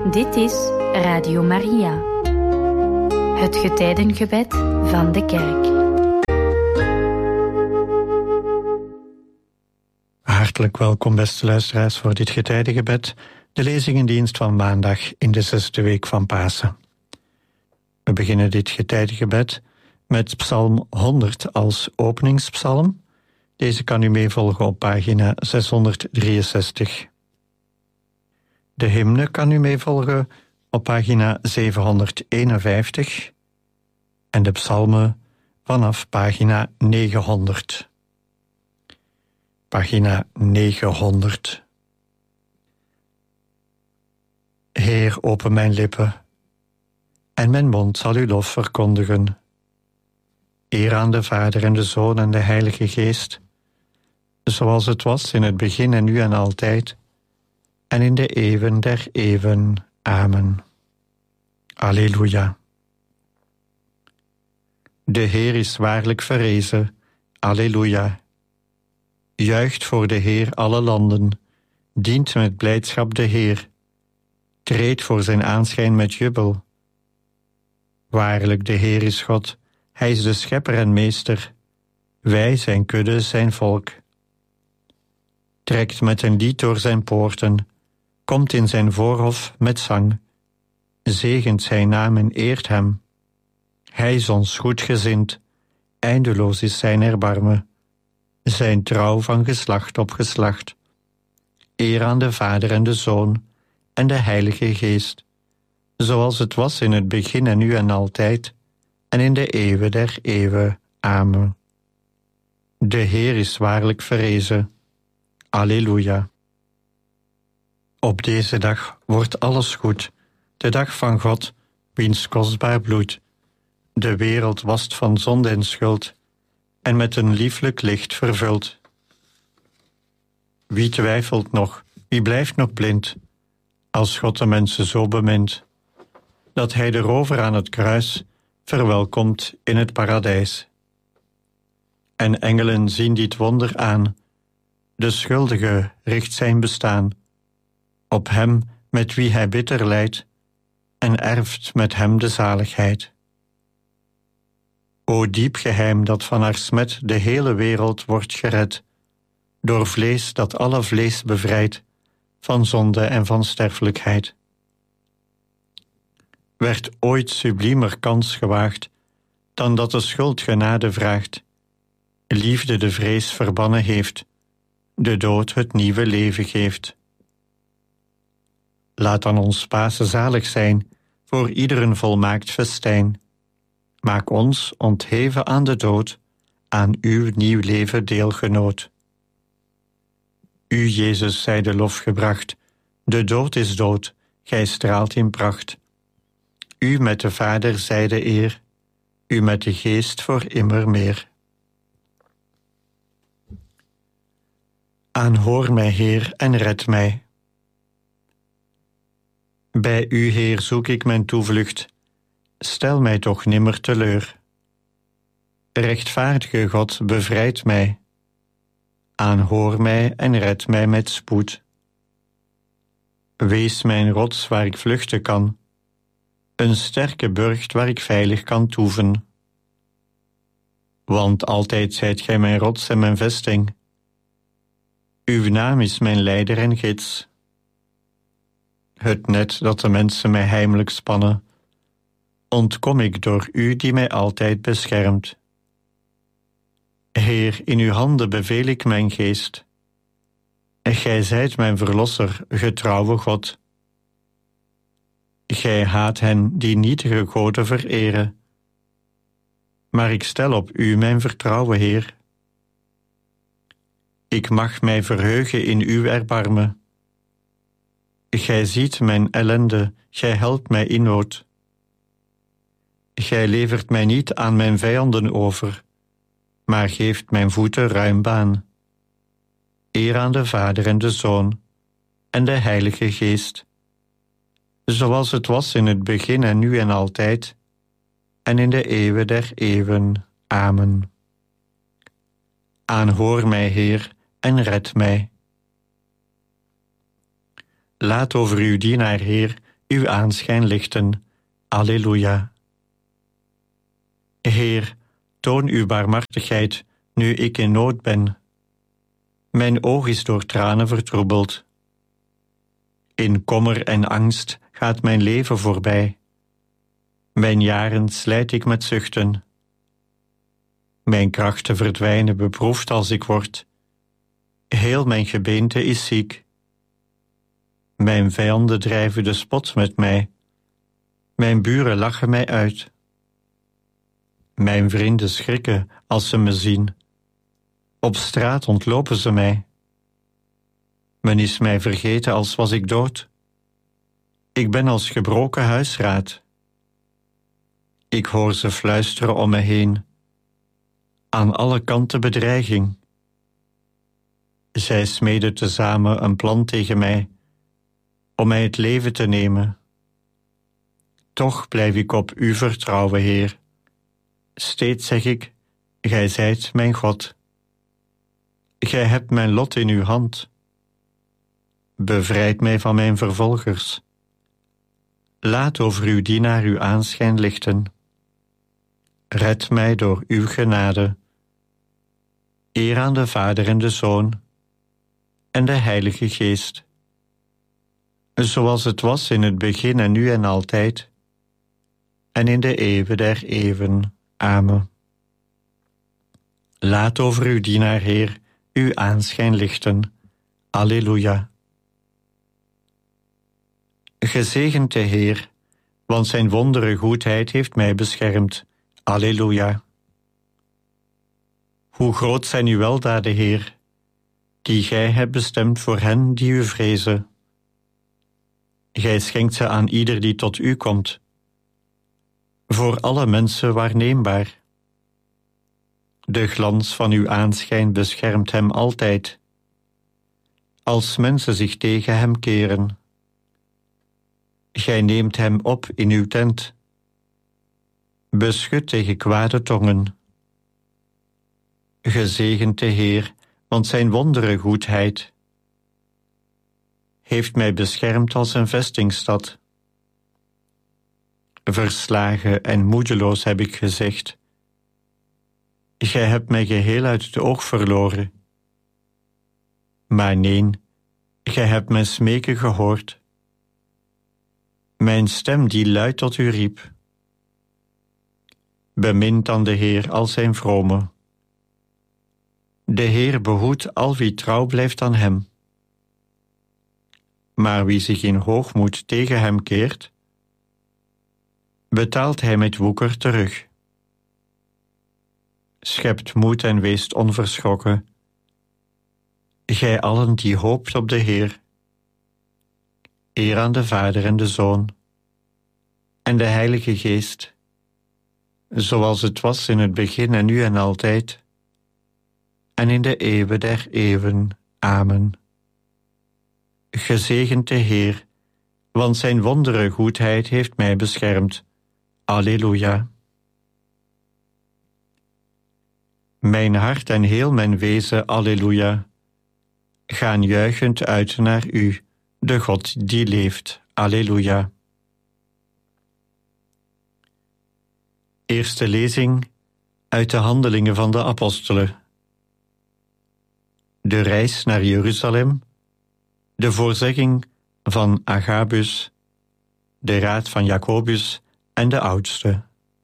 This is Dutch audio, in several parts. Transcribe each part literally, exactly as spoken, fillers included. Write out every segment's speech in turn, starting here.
Dit is Radio Maria, het getijdengebed van de kerk. Hartelijk welkom, beste luisteraars, voor dit getijdengebed, de lezingendienst van maandag in de zesde week van Pasen. We beginnen dit getijdengebed met Psalm honderd als openingspsalm. Deze kan u meevolgen op pagina zeshonderddrieënzestig. De hymne kan u meevolgen op pagina zevenhonderdeenenvijftig en de psalmen vanaf pagina negenhonderd. Pagina negenhonderd. Heer, open mijn lippen, en mijn mond zal uw lof verkondigen. Eer aan de Vader en de Zoon en de Heilige Geest, zoals het was in het begin en nu en altijd, en in de eeuwen der eeuwen. Amen. Alleluia. De Heer is waarlijk verrezen. Alleluia. Juicht voor de Heer alle landen, dient met blijdschap de Heer, treedt voor zijn aanschijn met jubel. Waarlijk, de Heer is God, hij is de schepper en meester, wij zijn kudde, zijn volk. Trekt met een lied door zijn poorten, komt in zijn voorhof met zang, zegent zijn naam en eert hem. Hij is ons goedgezind, eindeloos is zijn erbarmen, zijn trouw van geslacht op geslacht. Eer aan de Vader en de Zoon en de Heilige Geest, zoals het was in het begin en nu en altijd, en in de eeuwen der eeuwen. Amen. De Heer is waarlijk verrezen. Alleluia. Op deze dag wordt alles goed, de dag van God, wiens kostbaar bloed de wereld wast van zonde en schuld, en met een lieflijk licht vervult. Wie twijfelt nog, wie blijft nog blind, als God de mensen zo bemint, dat hij de rover aan het kruis verwelkomt in het paradijs. En engelen zien dit wonder aan, de schuldige richt zijn bestaan op hem met wie hij bitter lijdt, en erft met hem de zaligheid. O diep geheim dat van haar smet de hele wereld wordt gered, door vlees dat alle vlees bevrijdt van zonde en van sterfelijkheid. Werd ooit subliemer kans gewaagd, dan dat de schuld genade vraagt, liefde de vrees verbannen heeft, de dood het nieuwe leven geeft. Laat dan ons Pasen zalig zijn, voor iederen volmaakt festijn. Maak ons, ontheven aan de dood, aan uw nieuw leven deelgenoot. U, Jezus, zij de lof gebracht, de dood is dood, gij straalt in pracht. U met de Vader zij de eer, u met de Geest voor immer meer. Aanhoor mij, Heer, en red mij. Bij u, Heer, zoek ik mijn toevlucht, stel mij toch nimmer teleur. Rechtvaardige God, bevrijd mij, aanhoor mij en red mij met spoed. Wees mijn rots waar ik vluchten kan, een sterke burcht waar ik veilig kan toeven. Want altijd zijt gij mijn rots en mijn vesting, uw naam is mijn leider en gids. Het net dat de mensen mij heimelijk spannen, ontkom ik door u die mij altijd beschermt. Heer, in uw handen beveel ik mijn geest. Gij zijt mijn verlosser, getrouwe God. Gij haat hen die nietige goden vereren, maar ik stel op u mijn vertrouwen, Heer. Ik mag mij verheugen in uw erbarmen. Gij ziet mijn ellende, gij helpt mij in nood. Gij levert mij niet aan mijn vijanden over, maar geeft mijn voeten ruim baan. Eer aan de Vader en de Zoon en de Heilige Geest, zoals het was in het begin en nu en altijd, en in de eeuwen der eeuwen. Amen. Aanhoor mij, Heer, en red mij. Laat over uw dienaar, Heer, uw aanschijn lichten. Alleluia. Heer, toon uw barmhartigheid, nu ik in nood ben. Mijn oog is door tranen vertroebeld. In kommer en angst gaat mijn leven voorbij. Mijn jaren slijt ik met zuchten. Mijn krachten verdwijnen beproefd als ik word. Heel mijn gebeente is ziek. Mijn vijanden drijven de spot met mij. Mijn buren lachen mij uit. Mijn vrienden schrikken als ze me zien. Op straat ontlopen ze mij. Men is mij vergeten als was ik dood. Ik ben als gebroken huisraad. Ik hoor ze fluisteren om me heen. Aan alle kanten bedreiging. Zij smeden tezamen een plan tegen mij, om mij het leven te nemen. Toch blijf ik op u vertrouwen, Heer. Steeds zeg ik, Gij zijt mijn God. Gij hebt mijn lot in uw hand. Bevrijd mij van mijn vervolgers. Laat over uw dienaar uw aanschijn lichten. Red mij door uw genade. Eer aan de Vader en de Zoon en de Heilige Geest, zoals het was in het begin en nu en altijd, en in de eeuwen der eeuwen. Amen. Laat over uw dienaar, Heer, uw aanschijn lichten. Alleluia. Gezegend de Heer, want zijn wondere goedheid heeft mij beschermd. Alleluia. Hoe groot zijn uw weldaden, Heer, die gij hebt bestemd voor hen die u vrezen. Gij schenkt ze aan ieder die tot u komt. Voor alle mensen waarneembaar. De glans van uw aanschijn beschermt hem altijd, als mensen zich tegen hem keren. Gij neemt hem op in uw tent. Beschut tegen kwade tongen. Gezegend de Heer, want zijn wondere goedheid heeft mij beschermd als een vestingstad. Verslagen en moedeloos heb ik gezegd, gij hebt mij geheel uit het oog verloren. Maar neen, gij hebt mijn smeken gehoord. Mijn stem die luid tot u riep. Bemint dan de Heer al zijn vrome. De Heer behoedt al wie trouw blijft aan hem. Maar wie zich in hoogmoed tegen hem keert, betaalt hij met woeker terug. Schept moed en weest onverschrokken, gij allen die hoopt op de Heer. Eer aan de Vader en de Zoon en de Heilige Geest, zoals het was in het begin en nu en altijd, en in de eeuwen der eeuwen. Amen. Gezegend de Heer, want zijn wondere goedheid heeft mij beschermd. Alleluia. Mijn hart en heel mijn wezen, alleluia, gaan juichend uit naar u, de God die leeft. Alleluia. Eerste lezing uit de Handelingen van de Apostelen. De reis naar Jeruzalem, de voorzegging van Agabus, de raad van Jacobus en de oudsten.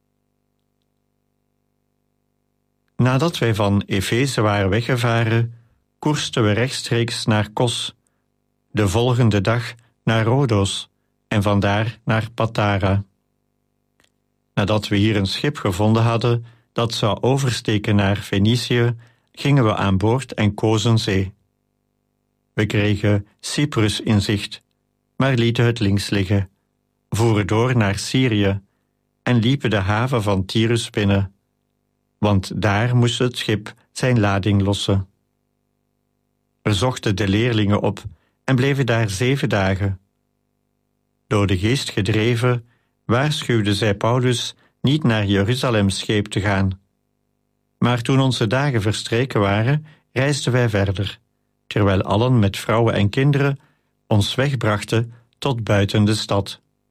Nadat wij van Efeze waren weggevaren, koersten we rechtstreeks naar Kos, de volgende dag naar Rodos en vandaar naar Patara. Nadat we hier een schip gevonden hadden dat zou oversteken naar Fenicië, gingen we aan boord en kozen zee. We kregen Cyprus in zicht, maar lieten het links liggen, voeren door naar Syrië en liepen de haven van Tyrus binnen, want daar moest het schip zijn lading lossen. We zochten de leerlingen op en bleven daar zeven dagen. Door de geest gedreven waarschuwden zij Paulus niet naar Jeruzalem scheep te gaan. Maar toen onze dagen verstreken waren, reisden wij verder, terwijl allen met vrouwen en kinderen ons wegbrachten tot buiten de stad.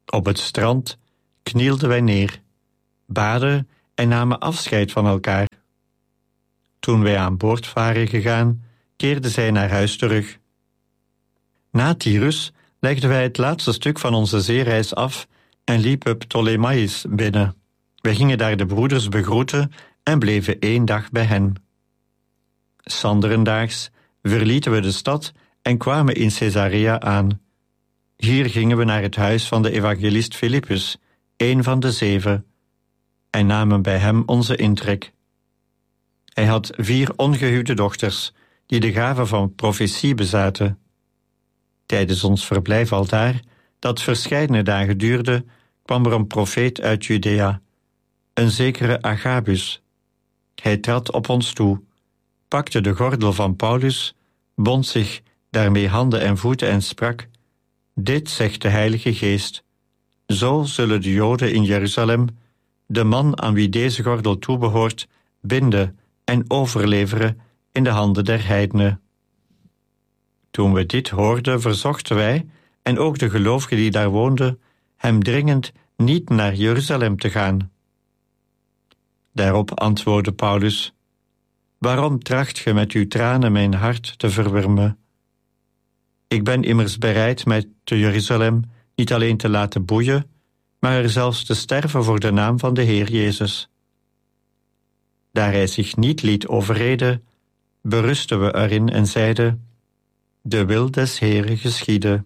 Op het strand knielden wij neer, baden en namen afscheid van elkaar. Toen wij aan boord waren gegaan, keerden zij naar huis terug. Na Tyrus legden wij het laatste stuk van onze zeereis af en liepen Ptolemais binnen. Wij gingen daar de broeders begroeten en bleven één dag bij hen. 's Anderendaags verlieten we de stad en kwamen in Caesarea aan. Hier gingen we naar het huis van de evangelist Filippus, een van de zeven, en namen bij hem onze intrek. Hij had vier ongehuwde dochters, die de gave van profetie bezaten. Tijdens ons verblijf aldaar, dat verscheidene dagen duurde, kwam er een profeet uit Judea, een zekere Agabus. Hij trad op ons toe, pakte de gordel van Paulus, bond zich daarmee handen en voeten en sprak: Dit zegt de Heilige Geest. Zo zullen de Joden in Jeruzalem de man aan wie deze gordel toebehoort binden en overleveren in de handen der heidenen. Toen we dit hoorden, verzochten wij, en ook de gelovigen die daar woonden, hem dringend niet naar Jeruzalem te gaan. Daarop antwoordde Paulus: Waarom tracht ge met uw tranen mijn hart te verwurmen? Ik ben immers bereid mij te Jeruzalem niet alleen te laten boeien, maar er zelfs te sterven voor de naam van de Heer Jezus. Daar hij zich niet liet overreden, berusten we erin en zeiden: De wil des Heeren geschiede.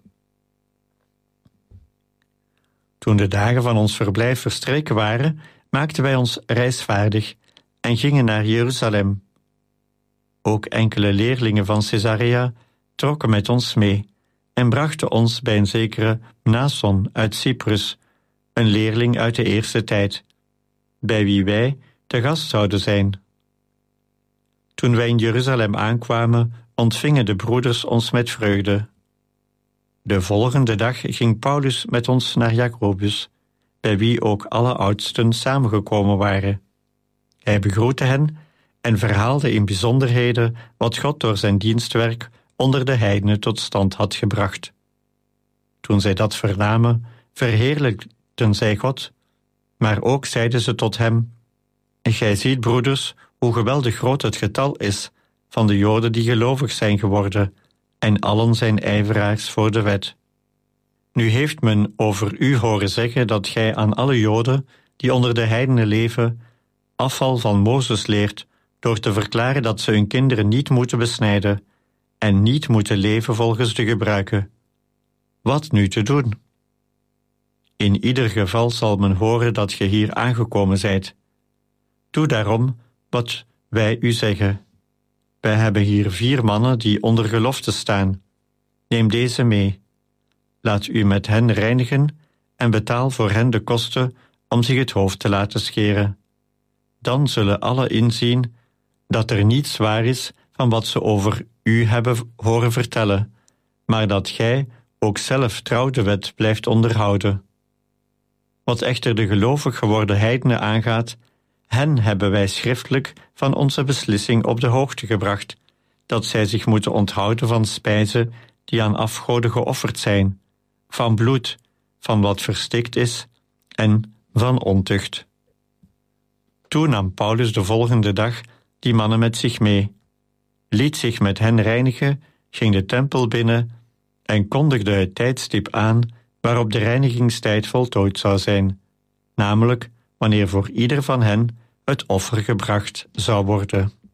Toen de dagen van ons verblijf verstreken waren, maakten wij ons reisvaardig en gingen naar Jeruzalem. Ook enkele leerlingen van Caesarea trokken met ons mee en brachten ons bij een zekere Mnason uit Cyprus, een leerling uit de eerste tijd, bij wie wij te gast zouden zijn. Toen wij in Jeruzalem aankwamen, ontvingen de broeders ons met vreugde. De volgende dag ging Paulus met ons naar Jacobus, bij wie ook alle oudsten samengekomen waren. Hij begroette hen en verhaalde in bijzonderheden wat God door zijn dienstwerk onder de heidenen tot stand had gebracht. Toen zij dat vernamen, verheerlijkten zij God, maar ook zeiden ze tot hem: Gij ziet, broeders, hoe geweldig groot het getal is van de Joden die gelovig zijn geworden, en allen zijn ijveraars voor de wet. Nu heeft men over u horen zeggen dat gij aan alle Joden die onder de heidenen leven afval van Mozes leert, door te verklaren dat ze hun kinderen niet moeten besnijden en niet moeten leven volgens de gebruiken. Wat nu te doen? In ieder geval zal men horen dat ge hier aangekomen zijt. Doe daarom wat wij u zeggen. Wij hebben hier vier mannen die onder gelofte staan. Neem deze mee. Laat u met hen reinigen en betaal voor hen de kosten om zich het hoofd te laten scheren. Dan zullen alle inzien dat er niets waar is van wat ze over u hebben horen vertellen, maar dat gij ook zelf trouw de wet blijft onderhouden. Wat echter de gelovig geworden heidenen aangaat, hen hebben wij schriftelijk van onze beslissing op de hoogte gebracht, dat zij zich moeten onthouden van spijzen die aan afgoden geofferd zijn, van bloed, van wat verstikt is en van ontucht. Toen nam Paulus de volgende dag die mannen met zich mee, liet zich met hen reinigen, ging de tempel binnen en kondigde het tijdstip aan waarop de reinigingstijd voltooid zou zijn, namelijk wanneer voor ieder van hen het offer gebracht zou worden.